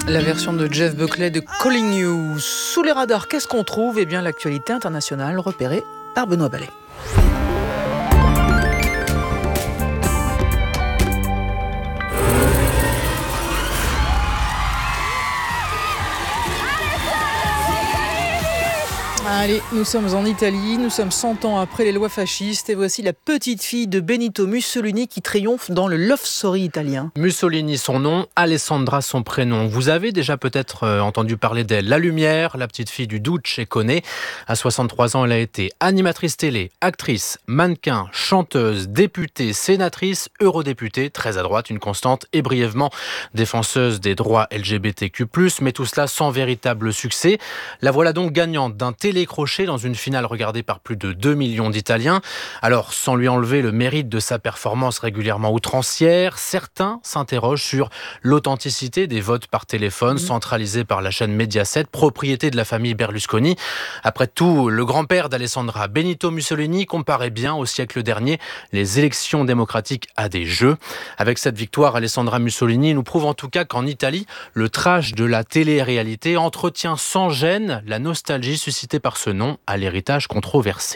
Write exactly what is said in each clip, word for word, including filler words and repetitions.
La version de Jeff Buckley de Calling You. Sous les radars, qu'est-ce qu'on trouve ? Eh bien, l'actualité internationale repérée par Benoît Ballet. Allez, nous sommes en Italie, nous sommes cent ans après les lois fascistes et voici la petite fille de Benito Mussolini qui triomphe dans le love story italien. Mussolini son nom, Alessandra son prénom. Vous avez déjà peut-être entendu parler d'elle. La Lumière, la petite fille du Duce Conne. À soixante-trois ans, elle a été animatrice télé, actrice, mannequin, chanteuse, députée, sénatrice, eurodéputée, très à droite, une constante et brièvement défenseuse des droits L G B T Q plus, mais tout cela sans véritable succès. La voilà donc gagnante d'un télécrochet dans une finale regardée par plus de deux millions d'Italiens. Alors, sans lui enlever le mérite de sa performance régulièrement outrancière, certains s'interrogent sur l'authenticité des votes par téléphone mmh. centralisés par la chaîne Mediaset, propriété de la famille Berlusconi. Après tout, le grand-père d'Alessandra, Benito Mussolini, comparait bien au siècle dernier les élections démocratiques à des jeux. Avec cette victoire, Alessandra Mussolini nous prouve en tout cas qu'en Italie, le trash de la télé-réalité entretient sans gêne la nostalgie suscitée par ce nom à l'héritage controversé.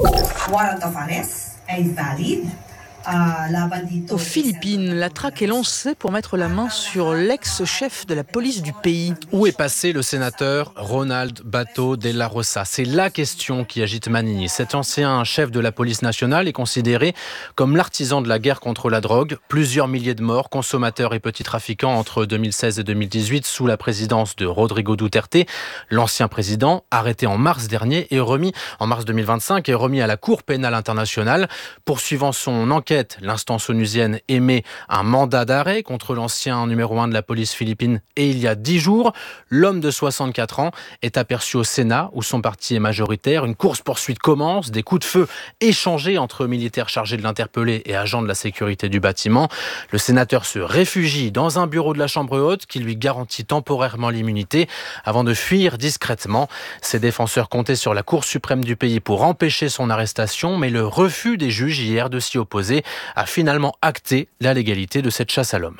Aux Philippines, la traque est lancée pour mettre la main sur l'ex-chef de la police du pays. Où est passé le sénateur Ronald Bato de la Rosa ? C'est la question qui agite Manini. Cet ancien chef de la police nationale est considéré comme l'artisan de la guerre contre la drogue. Plusieurs milliers de morts, consommateurs et petits trafiquants entre deux mille seize et deux mille dix-huit sous la présidence de Rodrigo Duterte. L'ancien président, arrêté en mars dernier et remis en mars deux mille vingt-cinq, est remis à la Cour pénale internationale. Poursuivant son enquête, l'instance onusienne émet un mandat d'arrêt contre l'ancien numéro un de la police philippine et il y a dix jours, l'homme de soixante-quatre ans est aperçu au Sénat où son parti est majoritaire. Une course-poursuite commence, des coups de feu échangés entre militaires chargés de l'interpeller et agents de la sécurité du bâtiment. Le sénateur se réfugie dans un bureau de la Chambre haute qui lui garantit temporairement l'immunité avant de fuir discrètement. Ses défenseurs comptaient sur la Cour suprême du pays pour empêcher son arrestation, mais le refus des juges hier de s'y opposer a finalement acté la légalité de cette chasse à l'homme.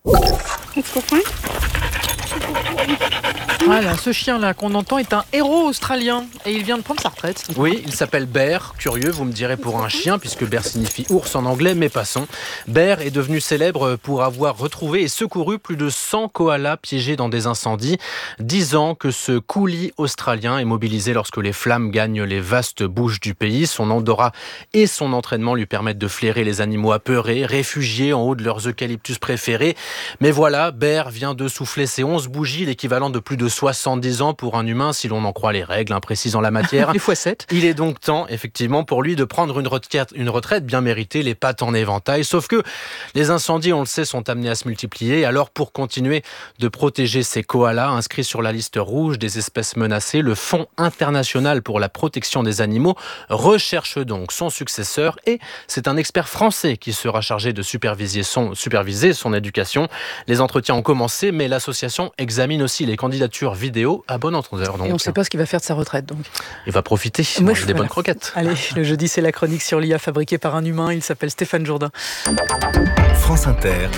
Voilà, ce chien-là qu'on entend est un héros australien et il vient de prendre sa retraite. Oui, il s'appelle Bear. Curieux, vous me direz, pour un chien, puisque Bear signifie ours en anglais, mais passons. Bear est devenu célèbre pour avoir retrouvé et secouru plus de cent koalas piégés dans des incendies. Dix ans que ce coulis australien est mobilisé lorsque les flammes gagnent les vastes bouches du pays. Son odorat et son entraînement lui permettent de flairer les animaux apeurés, réfugiés en haut de leurs eucalyptus préférés. Mais voilà, Bear vient de souffler ses onze bougies, l'équivalent de plus de soixante-dix ans pour un humain, si l'on en croit les règles imprécises en la matière. Les fois sept. Il est donc temps, effectivement, pour lui de prendre une retraite, une retraite bien méritée, les pattes en éventail. Sauf que les incendies, on le sait, sont amenés à se multiplier. Alors, pour continuer de protéger ces koalas inscrits sur la liste rouge des espèces menacées, le Fonds international pour la protection des animaux recherche donc son successeur et c'est un expert français qui sera chargé de superviser son, superviser son éducation. Les entretiens ont commencé, mais l'association examine aussi les candidatures vidéo à bon entendeur. Donc. Et on ne sait pas ce qu'il va faire de sa retraite, donc. Il va profiter, Moi, manger des voilà. bonnes croquettes. Allez, le jeudi, c'est la chronique sur l'I A fabriquée par un humain. Il s'appelle Stéphane Jourdain. France Inter,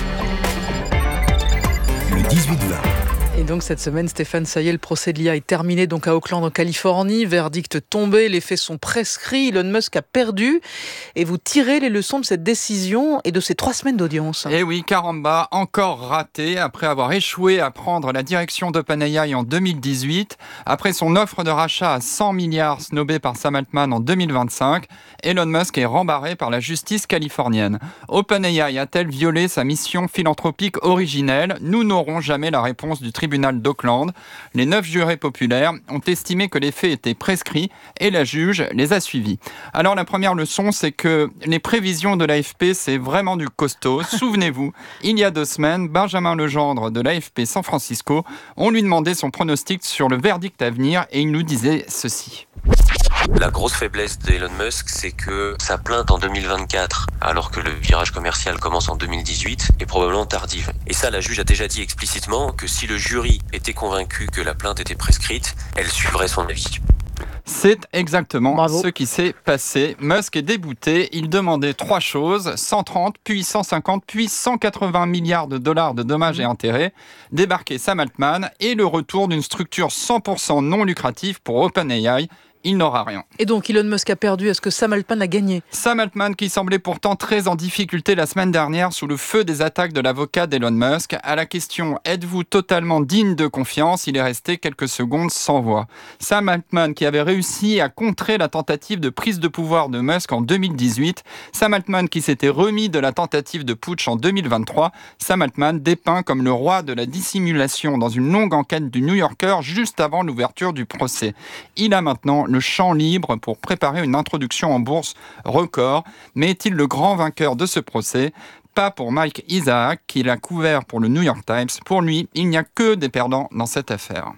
le dix-huit vingt. Et donc cette semaine, Stéphane, ça y est, le procès de l'I A est terminé donc à Oakland en Californie. Verdict tombé, les faits sont prescrits. Elon Musk a perdu. Et vous tirez les leçons de cette décision et de ces trois semaines d'audience. Eh oui, caramba, encore raté. Après avoir échoué à prendre la direction d'OpenAI en deux mille dix-huit, après son offre de rachat à cent milliards snobée par Sam Altman en deux mille vingt-cinq, Elon Musk est rembarré par la justice californienne. OpenAI a-t-elle violé sa mission philanthropique originelle ? Nous n'aurons jamais la réponse du tribunal d'Auckland. Les neuf jurés populaires ont estimé que les faits étaient prescrits et la juge les a suivis. Alors la première leçon, c'est que les prévisions de l'A F P, c'est vraiment du costaud. Souvenez-vous, il y a deux semaines, Benjamin Legendre de l'A F P San Francisco, on lui demandait son pronostic sur le verdict à venir et il nous disait ceci. La grosse faiblesse d'Elon Musk, c'est que sa plainte en deux mille vingt-quatre, alors que le virage commercial commence en deux mille dix-huit, est probablement tardive. Et ça, la juge a déjà dit explicitement que si le jury était convaincu que la plainte était prescrite, elle suivrait son avis. C'est exactement Bravo. ce qui s'est passé. Musk est débouté. Il demandait trois choses, cent trente, puis cent cinquante, puis cent quatre-vingts milliards de dollars de dommages et intérêts, débarquer Sam Altman et le retour d'une structure cent pour cent non lucrative pour OpenAI. Il n'aura rien. Et donc Elon Musk a perdu, est-ce que Sam Altman a gagné ? Sam Altman, qui semblait pourtant très en difficulté la semaine dernière sous le feu des attaques de l'avocat d'Elon Musk, à la question « Êtes-vous totalement digne de confiance ?», il est resté quelques secondes sans voix. Sam Altman, qui avait réussi à contrer la tentative de prise de pouvoir de Musk en deux mille dix-huit, Sam Altman qui s'était remis de la tentative de putsch en deux mille vingt-trois, Sam Altman dépeint comme le roi de la dissimulation dans une longue enquête du New Yorker juste avant l'ouverture du procès. Il a maintenant le champ libre pour préparer une introduction en bourse record. Mais est-il le grand vainqueur de ce procès ? Pas pour Mike Isaac, qui l'a couvert pour le New York Times. Pour lui, il n'y a que des perdants dans cette affaire.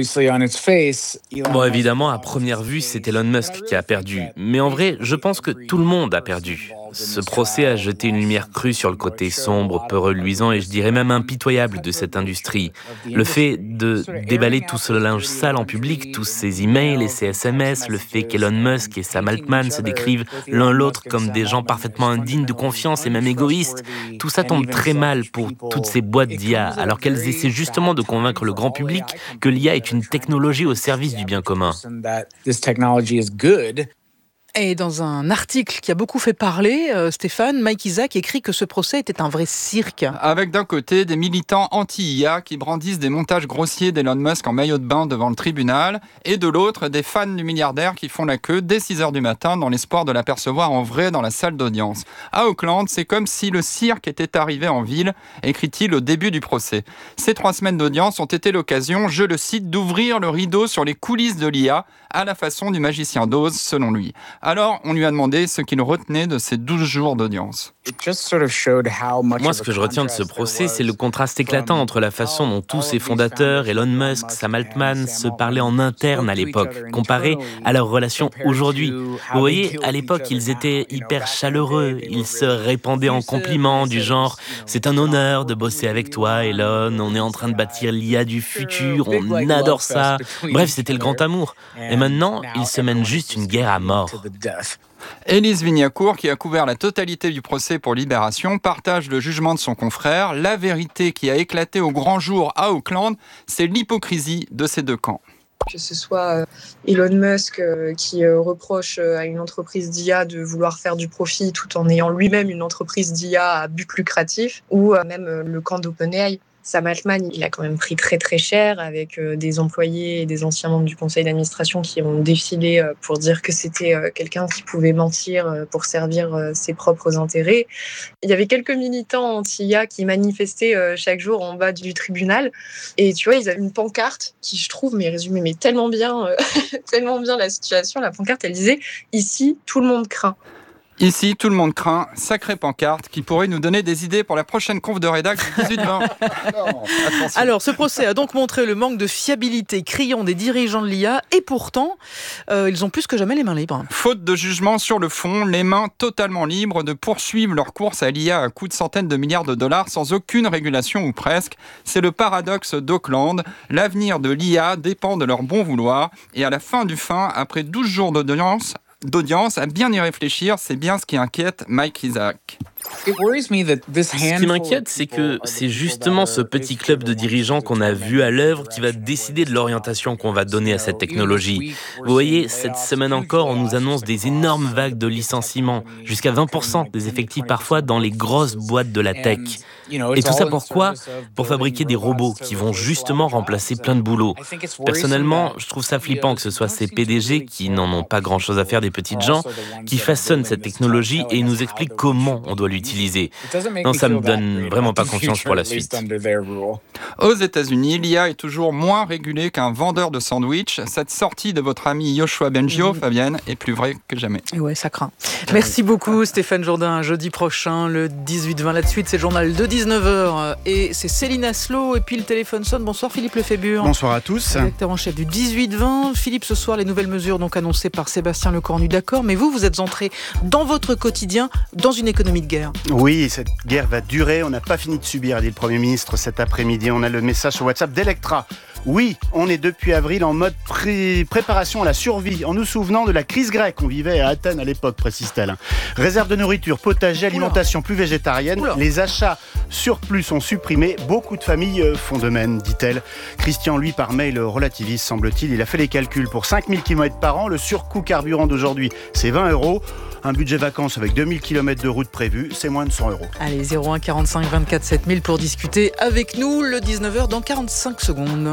Bon, évidemment, à première vue, c'est Elon Musk qui a perdu. Mais en vrai, je pense que tout le monde a perdu. Ce procès a jeté une lumière crue sur le côté sombre, peu reluisant et je dirais même impitoyable de cette industrie. Le fait de déballer tout ce linge sale en public, tous ces emails et ces S M S, le fait qu'Elon Musk et Sam Altman se décrivent l'un l'autre comme des gens parfaitement indignes de confiance et même égoïstes, tout ça tombe très mal pour toutes ces boîtes d'I A, alors qu'elles essaient justement de convaincre le grand public que l'I A est une technologie au service du bien commun. Et dans un article qui a beaucoup fait parler, euh, Stéphane, Mike Isaac écrit que ce procès était un vrai cirque. Avec d'un côté des militants anti-I A qui brandissent des montages grossiers d'Elon Musk en maillot de bain devant le tribunal, et de l'autre des fans du milliardaire qui font la queue dès six heures du matin dans l'espoir de l'apercevoir en vrai dans la salle d'audience. À Auckland, c'est comme si le cirque était arrivé en ville, écrit-il au début du procès. Ces trois semaines d'audience ont été l'occasion, je le cite, d'ouvrir le rideau sur les coulisses de l'I A à la façon du magicien d'Oz, selon lui. Alors, on lui a demandé ce qu'il retenait de ces douze jours d'audience. Moi, ce que je retiens de ce procès, c'est le contraste éclatant entre la façon dont tous ses fondateurs, Elon Musk, Sam Altman, se parlaient en interne à l'époque, comparé à leurs relations aujourd'hui. Vous voyez, à l'époque, ils étaient hyper chaleureux, ils se répandaient en compliments du genre « C'est un honneur de bosser avec toi, Elon, on est en train de bâtir l'I A du futur, on adore ça ». Bref, c'était le grand amour. Et maintenant, ils se mènent juste une guerre à mort. Élise Vignacourt, qui a couvert la totalité du procès pour Libération, partage le jugement de son confrère. La vérité qui a éclaté au grand jour à Auckland, c'est l'hypocrisie de ces deux camps. Que ce soit Elon Musk qui reproche à une entreprise d'I A de vouloir faire du profit tout en ayant lui-même une entreprise d'I A à but lucratif, ou même le camp d'OpenAI. Sam Altman, il a quand même pris très très cher avec des employés et des anciens membres du conseil d'administration qui ont défilé pour dire que c'était quelqu'un qui pouvait mentir pour servir ses propres intérêts. Il y avait quelques militants anti-I A qui manifestaient chaque jour en bas du tribunal. Et tu vois, ils avaient une pancarte qui, je trouve, mais résumait mais tellement bien, tellement bien la situation. La pancarte, elle disait « Ici, tout le monde craint ». Ici, tout le monde craint. Sacrée pancarte qui pourrait nous donner des idées pour la prochaine conf de rédac du dix-huit vingt. Alors, ce procès a donc montré le manque de fiabilité criant des dirigeants de l'I A et pourtant, euh, ils ont plus que jamais les mains libres. Faute de jugement sur le fond, les mains totalement libres de poursuivre leur course à l'I A à coût de centaines de milliards de dollars sans aucune régulation ou presque. C'est le paradoxe d'Auckland. L'avenir de l'I A dépend de leur bon vouloir. Et à la fin du fin, après douze jours d'audience, d'audience, à bien y réfléchir, c'est bien ce qui inquiète Mike Isaac. Ce qui m'inquiète, c'est que c'est justement ce petit club de dirigeants qu'on a vu à l'œuvre qui va décider de l'orientation qu'on va donner à cette technologie. Vous voyez, cette semaine encore, on nous annonce des énormes vagues de licenciements, jusqu'à vingt pour cent des effectifs parfois dans les grosses boîtes de la tech. Et tout ça pourquoi ? Pour fabriquer des robots qui vont justement remplacer plein de boulots. Personnellement, je trouve ça flippant que ce soit ces P D G qui n'en ont pas grand-chose à faire des petites gens, qui façonnent cette technologie et nous expliquent comment on doit l'utiliser. Non, ça me donne vraiment pas confiance pour la suite. Aux États-Unis, l'I A est toujours moins régulée qu'un vendeur de sandwich. Cette sortie de votre ami Yoshua Bengio, mmh. Fabienne, est plus vraie que jamais. Et ouais, ça craint. Merci beaucoup Stéphane Jourdain. Jeudi prochain, le dix-huit vingt, là de suite, c'est le journal de dix-neuf heures. Et c'est Céline Aslo et puis le téléphone sonne. Bonsoir Philippe Lefébure. Bonsoir à tous. Directeur en chef du dix-huit vingt. Philippe, ce soir, les nouvelles mesures donc annoncées par Sébastien Lecornu, d'accord. Mais vous, vous êtes entré dans votre quotidien dans une économie de guerre. Oui, cette guerre va durer. On n'a pas fini de subir, a dit le Premier ministre cet après-midi. On a le message sur WhatsApp d'Electra. Oui, on est depuis avril en mode pré- préparation à la survie, en nous souvenant de la crise grecque qu'on vivait à Athènes à l'époque, précise-t-elle. Réserve de nourriture, potager, alimentation plus végétarienne, Oula. Les achats surplus sont supprimés, beaucoup de familles font de même, dit-elle. Christian, lui, par mail relativiste, semble-t-il, il a fait les calculs. Pour cinq mille kilomètres par an, le surcoût carburant d'aujourd'hui, c'est vingt euros. Un budget vacances avec deux mille kilomètres de route prévus, c'est moins de cent euros. Allez, zéro un quarante-cinq vingt-quatre sept mille pour discuter avec nous, le dix-neuf heures dans quarante-cinq secondes.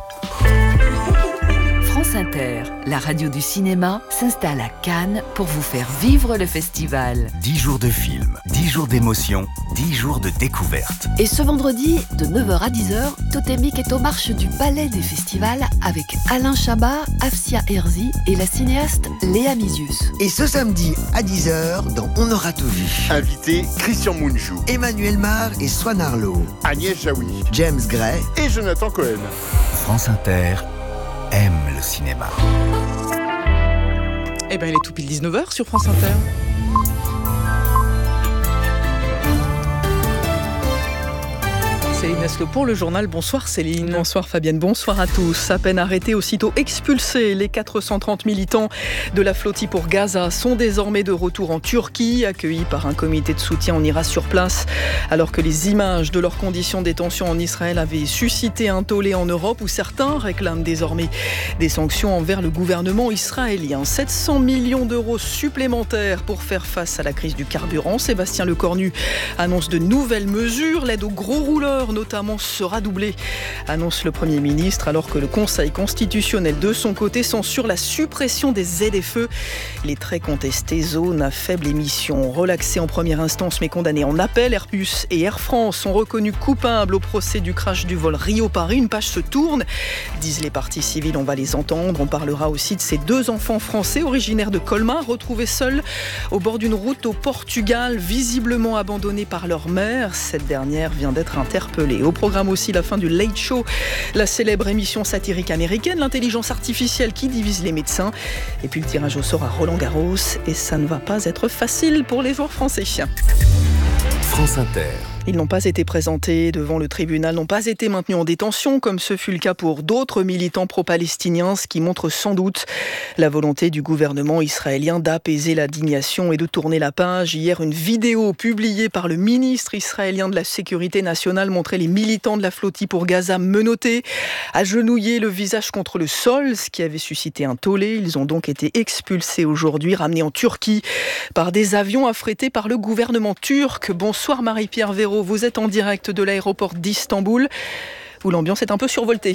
France Inter, la radio du cinéma, s'installe à Cannes pour vous faire vivre le festival. dix jours de films, dix jours d'émotion, dix jours de découverte. Et ce vendredi, de neuf heures à dix heures, Totémique est aux marches du Palais des Festivals avec Alain Chabat, Afsia Herzi et la cinéaste Léa Misius. Et ce samedi à dix heures, dans On aura tout vu. Invité Christian Mungiu, Emmanuel Mar et Swan Arlo, Agnès Jaoui, James Gray et Jonathan Cohen. France Inter aime le cinéma. Eh bien, il est tout pile dix-neuf heures sur France Inter. Céline Eslo pour le journal. Bonsoir Céline. Bonsoir Fabienne, bonsoir à tous. À peine arrêtés, aussitôt expulsés, les quatre cent trente militants de la flottille pour Gaza sont désormais de retour en Turquie, accueillis par un comité de soutien. On ira sur place, alors que les images de leurs conditions de détention en Israël avaient suscité un tollé en Europe, où certains réclament désormais des sanctions envers le gouvernement israélien. sept cents millions d'euros supplémentaires pour faire face à la crise du carburant. Sébastien Lecornu annonce de nouvelles mesures. L'aide aux gros rouleurs notamment sera doublée, annonce le Premier ministre, alors que le Conseil constitutionnel de son côté censure la suppression des Z F E, les très contestées zones à faible émission. Relaxées en première instance mais condamnées en appel, Airbus et Air France sont reconnus coupables au procès du crash du vol Rio-Paris. Une page se tourne, disent les parties civiles, on va les entendre. On parlera aussi de ces deux enfants français originaires de Colmar, retrouvés seuls au bord d'une route au Portugal, visiblement abandonnés par leur mère. Cette dernière vient d'être interpellée. Au programme aussi la fin du Late Show, la célèbre émission satirique américaine, l'intelligence artificielle qui divise les médecins, et puis le tirage au sort à Roland-Garros, et ça ne va pas être facile pour les joueurs français. France Inter. Ils n'ont pas été présentés devant le tribunal, n'ont pas été maintenus en détention, comme ce fut le cas pour d'autres militants pro-palestiniens, ce qui montre sans doute la volonté du gouvernement israélien d'apaiser l'indignation et de tourner la page. Hier, une vidéo publiée par le ministre israélien de la Sécurité nationale montrait les militants de la flottille pour Gaza menottés, agenouillés, le visage contre le sol, ce qui avait suscité un tollé. Ils ont donc été expulsés aujourd'hui, ramenés en Turquie par des avions affrétés par le gouvernement turc. Bonsoir Marie-Pierre Véraud. Vous êtes en direct de l'aéroport d'Istanbul, où l'ambiance est un peu survoltée.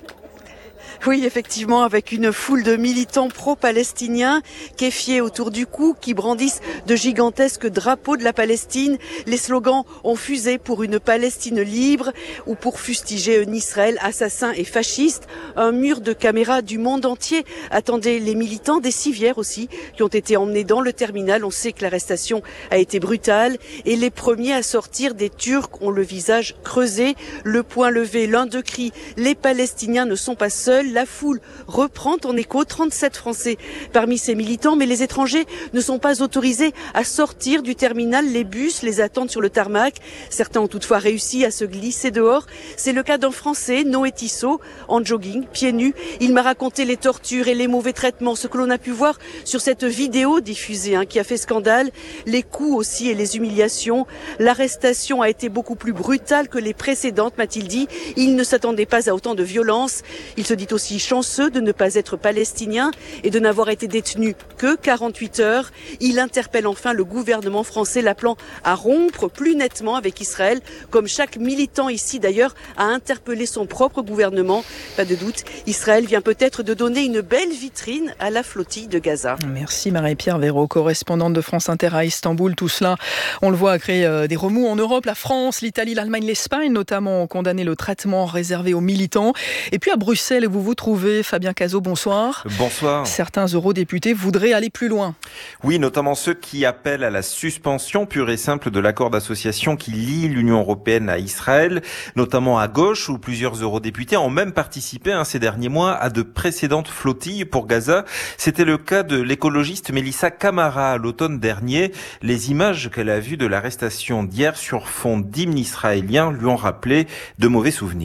Oui, effectivement, avec une foule de militants pro-palestiniens kéfiés autour du cou, qui brandissent de gigantesques drapeaux de la Palestine. Les slogans ont fusé pour une Palestine libre ou pour fustiger un Israël assassin et fasciste. Un mur de caméras du monde entier attendait les militants, des civières aussi, qui ont été emmenés dans le terminal. On sait que l'arrestation a été brutale et les premiers à sortir des Turcs ont le visage creusé, le poing levé. L'un d'eux crie « Les Palestiniens ne sont pas seuls ». La foule reprend en écho, trente-sept Français parmi ces militants, mais les étrangers ne sont pas autorisés à sortir du terminal. Les bus les attendent sur le tarmac. Certains ont toutefois réussi à se glisser dehors. C'est le cas d'un Français, Noé Tissot, en jogging, pieds nus. Il m'a raconté les tortures et les mauvais traitements, ce que l'on a pu voir sur cette vidéo diffusée hein, qui a fait scandale. Les coups aussi et les humiliations. L'arrestation a été beaucoup plus brutale que les précédentes, m'a-t-il dit. Il ne s'attendait pas à autant de violence. Il se dit aussi chanceux de ne pas être palestinien et de n'avoir été détenu que quarante-huit heures. Il interpelle enfin le gouvernement français, l'appelant à rompre plus nettement avec Israël, comme chaque militant ici d'ailleurs a interpellé son propre gouvernement. Pas de doute, Israël vient peut-être de donner une belle vitrine à la flottille de Gaza. Merci Marie-Pierre Véraud, correspondante de France Inter à Istanbul. Tout cela, on le voit, a créé euh, des remous en Europe. La France, l'Italie, l'Allemagne, l'Espagne notamment ont condamné le traitement réservé aux militants. Et puis à Bruxelles, vous vous trouvez, Fabien Cazot, bonsoir. Bonsoir. Certains eurodéputés voudraient aller plus loin. Oui, notamment ceux qui appellent à la suspension pure et simple de l'accord d'association qui lie l'Union européenne à Israël, notamment à gauche, où plusieurs eurodéputés ont même participé hein, ces derniers mois à de précédentes flottilles pour Gaza. C'était le cas de l'écologiste Melissa Camara à l'automne dernier. Les images qu'elle a vues de l'arrestation d'hier sur fond d'hymne israélien lui ont rappelé de mauvais souvenirs.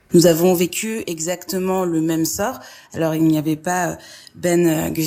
Nous avons vécu exactement le même sort. Alors il n'y avait pas Ben